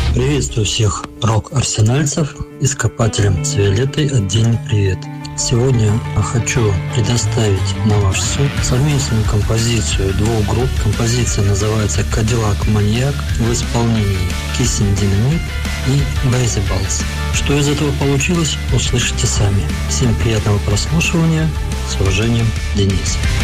Приветствую всех рок-арсенальцев, ископателям с Виолеттой отдельный привет. Сегодня хочу предоставить на ваш суд совместную композицию двух групп. Композиция называется «Кадиллак Маньяк» в исполнении Kissing Dynamite и Baseballs. Что из этого получилось, услышите сами. Всем приятного прослушивания. С уважением, Денис.